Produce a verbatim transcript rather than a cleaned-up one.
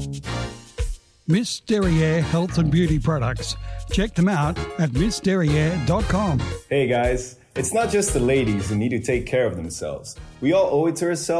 Miss Derriere Health and Beauty Products. Check them out at miss derriere dot com. Hey guys, it's not just the ladies who need to take care of themselves. We all owe it to ourselves